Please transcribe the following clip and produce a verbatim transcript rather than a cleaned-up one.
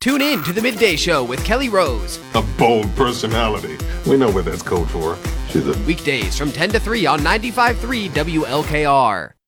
Tune in to the Midday Show with Kelly Rose. A bold personality. We know what that's code for. She's a... Weekdays from ten to three on ninety-five point three W L K R.